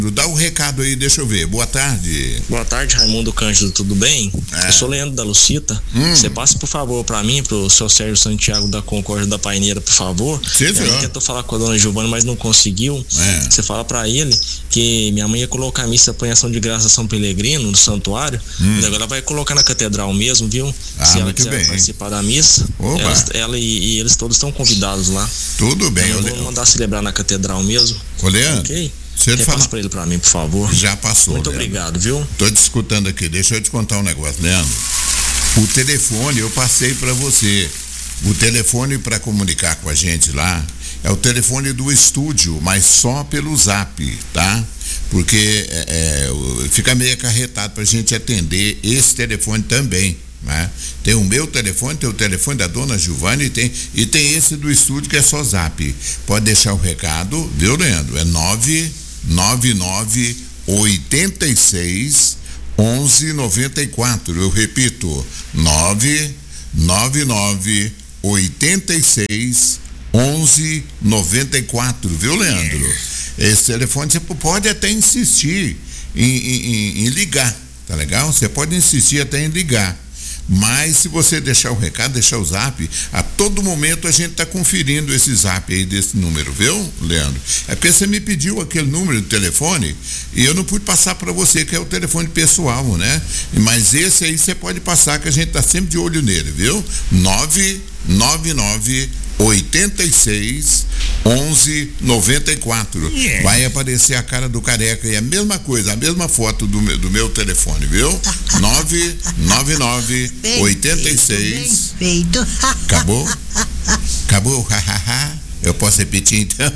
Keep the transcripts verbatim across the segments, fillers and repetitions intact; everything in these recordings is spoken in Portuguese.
Dá o recado aí, deixa eu ver. Boa tarde. Boa tarde, Raimundo Cândido, tudo bem? É. Eu sou Leandro da Lucita. Hum. Você passa, por favor, pra mim, pro seu Sérgio Santiago da Concórdia da Paineira, por favor. Sim, ele tentou falar com a dona Giovana, mas não conseguiu. É. Você fala pra ele que minha mãe ia colocar a missa para ação de graça São Pelegrino, no santuário. Hum. Mas agora ela vai colocar na catedral mesmo, viu? Ah, Se ela muito quiser bem. participar da missa, ela, ela e, e eles todos estão convidados lá. Tudo bem. Eu vou mandar celebrar na catedral mesmo. Ô, Leandro. Ok? Você passa pra ele pra mim, por favor. Já passou. Muito Leandro. obrigado, viu? Tô te escutando aqui. Deixa eu te contar um negócio, Leandro. O telefone eu passei pra você. O telefone para comunicar com a gente lá é o telefone do estúdio, mas só pelo Zap, tá? Porque é, é, fica meio acarretado pra gente atender esse telefone também, né? Tem o meu telefone, tem o telefone da dona Giovana e tem, e tem esse do estúdio que é só Zap. Pode deixar o recado, viu, Leandro? É nove nove nove oito seis onze noventa e quatro. Eu repito, nove nove nove oito seis onze noventa e quatro, viu, Leandro? Esse telefone você pode até insistir em, em, em ligar, tá legal? Você pode insistir até em ligar. Mas se você deixar o recado, deixar o Zap, a todo momento a gente tá conferindo esse Zap aí desse número, viu, Leandro? É porque você me pediu aquele número de telefone e eu não pude passar para você, que é o telefone pessoal, né? Mas esse aí você pode passar, que a gente tá sempre de olho nele, viu? nove nove nove oito seis onze noventa e quatro. Yeah. Vai aparecer a cara do careca e a mesma coisa, a mesma foto do meu, do meu telefone, viu? nove nove nove oito seis. Feito. Acabou? Acabou? Eu posso repetir então?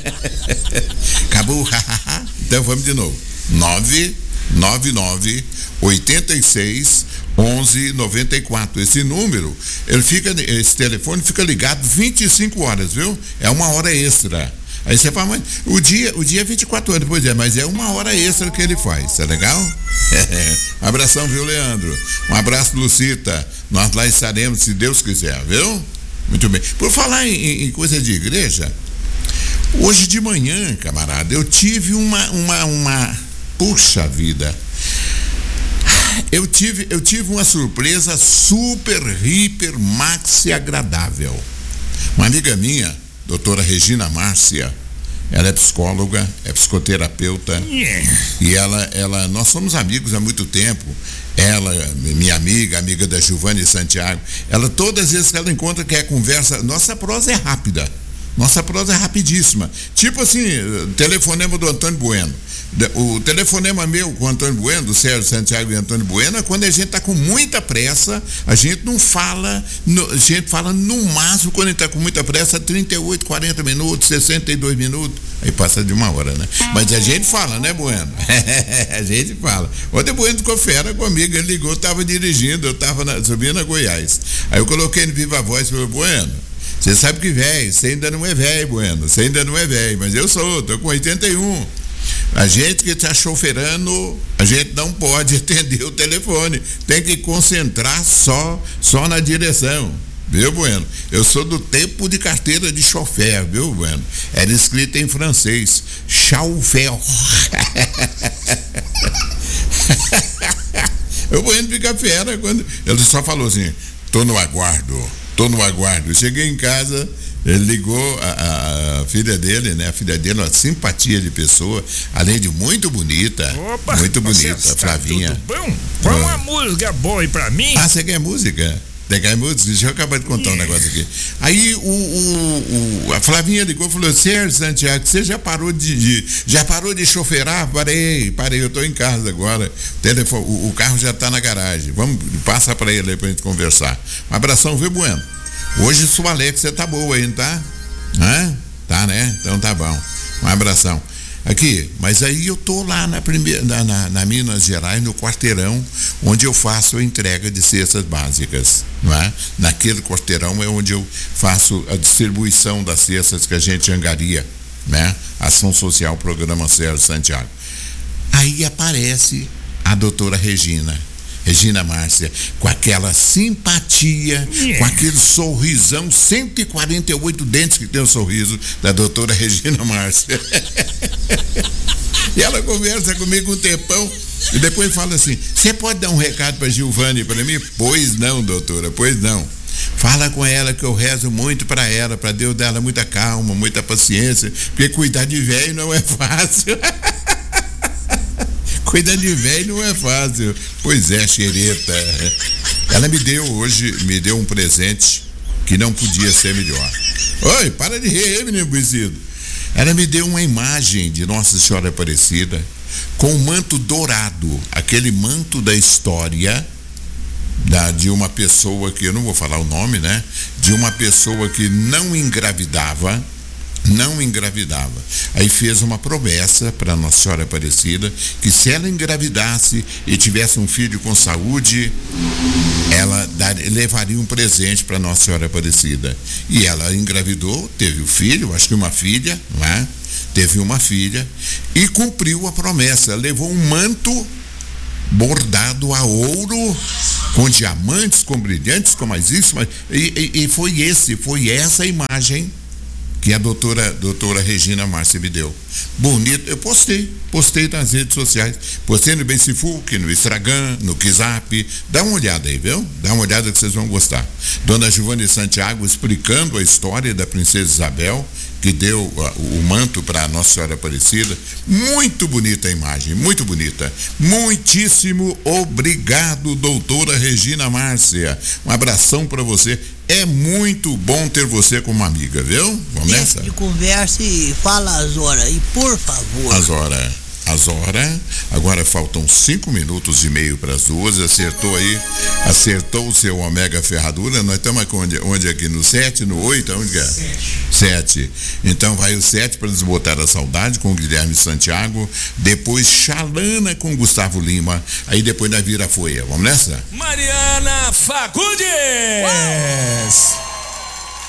Acabou? Então vamos de novo. nove nove nove oito seis onze noventa e quatro. Esse número, ele fica, esse telefone fica ligado vinte e cinco horas, viu? É uma hora extra. Aí você fala, mas o dia, o dia é vinte e quatro horas, pois é, mas é uma hora extra que ele faz, tá legal? Um abração, viu, Leandro? Um abraço, Lucita. Nós lá estaremos, se Deus quiser, viu? Muito bem. Por falar em, em coisa de igreja, hoje de manhã, camarada, eu tive uma, uma, uma, puxa vida, Eu tive, eu tive uma surpresa super, hiper, maxi agradável. Uma amiga minha, doutora Regina Márcia, ela é psicóloga, é psicoterapeuta, yeah. e ela, ela, nós somos amigos há muito tempo. Ela, minha amiga, amiga da Giovana e Santiago, ela, todas as vezes que ela encontra, quer conversa, nossa prosa é rápida. Nossa prosa é rapidíssima. Tipo assim, telefonema do Antônio Bueno. O telefonema meu com o Antônio Bueno, do Sérgio Santiago e Antônio Bueno, é quando a gente está com muita pressa, a gente não fala, no, a gente fala no máximo, quando a gente está com muita pressa, trinta e oito, quarenta minutos, sessenta e dois minutos, aí passa de uma hora, né? Mas a gente fala, né, Bueno? A gente fala. Ontem o Bueno ficou fera comigo, ele ligou, eu estava dirigindo, eu estava subindo a Goiás. Aí eu coloquei no Viva Voz e falei, Bueno, você sabe que velho, você ainda não é velho, Bueno, você ainda não é velho, mas eu sou, tô com oitenta e um. A gente que está choferando, a gente não pode atender o telefone, tem que concentrar só, só na direção, viu, Bueno? Eu sou do tempo de carteira de chofer, viu, Bueno? Era escrito em francês, chauffeur. O Bueno fica fera quando ele só falou assim, tô no aguardo, tô no aguardo. Cheguei em casa, ele ligou a, a filha dele, né? A filha dele, uma simpatia de pessoa, além de muito bonita. Opa, muito bonita, a Flavinha. Tudo bom? Põe uma música boa aí pra mim. Ah, você quer música? Você quer música? Deixa eu acabar de contar yeah. um negócio aqui. Aí o, o, o, a Flavinha ligou e falou, Sérgio Santiago, você já parou de, de já parou de choferar? Parei, parei, eu tô em casa agora. O, telefone, o, o carro já tá na garagem. Vamos, passa pra ele aí pra gente conversar. Um abração, viu, Bueno? Hoje sua Alexa tá boa aí, não tá? Hã? Tá, né? Então tá bom. Um abração. Aqui, mas aí eu tô lá na, primeira, na, na, na Minas Gerais, no quarteirão, onde eu faço a entrega de cestas básicas, não é? Naquele quarteirão é onde eu faço a distribuição das cestas que a gente angaria, né? Ação Social, Programa Sérgio Santiago. Aí aparece a doutora Regina. Regina Márcia, com aquela simpatia, yeah. com aquele sorrisão, cento e quarenta e oito dentes que tem o sorriso da doutora Regina Márcia. E ela conversa comigo um tempão e depois fala assim: você pode dar um recado para Giovane para mim? Pois não, doutora, pois não. Fala com ela que eu rezo muito para ela, para Deus dar ela muita calma, muita paciência, porque cuidar de velho não é fácil. Cuidar de velho não é fácil. Pois é, xereta. Ela me deu hoje, me deu um presente que não podia ser melhor. Oi, para de rir, menino conhecido. Ela me deu uma imagem de Nossa Senhora Aparecida com um manto dourado, aquele manto da história da, de uma pessoa que, eu não vou falar o nome, né? De uma pessoa que não engravidava, não engravidava. Aí fez uma promessa para Nossa Senhora Aparecida que se ela engravidasse e tivesse um filho com saúde, ela dar, levaria um presente para Nossa Senhora Aparecida. E ela engravidou, teve o filho, acho que uma filha, não é? Teve uma filha e cumpriu a promessa, levou um manto bordado a ouro, com diamantes, com brilhantes, com mais isso, mas, e, e, e foi esse, foi essa imagem que a doutora, doutora Regina Márcia me deu. Bonito, eu postei, postei nas redes sociais, postei no Facebook, no Instagram, no WhatsApp, dá uma olhada aí, viu? Dá uma olhada que vocês vão gostar. Dona Giovane Santiago explicando a história da princesa Isabel, que deu uh, o manto para Nossa Senhora Aparecida. Muito bonita a imagem, muito bonita. Muitíssimo obrigado, doutora Regina Márcia. Um abração para você. É muito bom ter você como amiga, viu? Vamos nessa? De conversa e fala as horas aí, por favor. As horas. As horas. Agora faltam cinco minutos e meio para as duas. Acertou aí. Acertou o seu Omega Ferradura. Nós estamos onde, onde aqui? No sete, no oito? Onde é? sete. Então vai o sete para desbotar a saudade com o Guilherme Santiago. Depois Xalana com Gustavo Lima. Aí depois nós vira a folha. Vamos nessa? Mariana Fagundes!